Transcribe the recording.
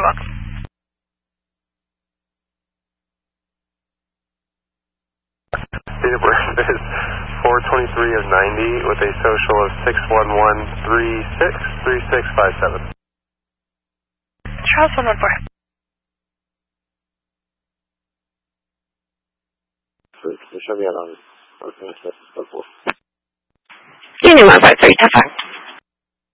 welcome. Date of birth is 4/23 of 90 with a social of 611363657. Charles 114. Union 153,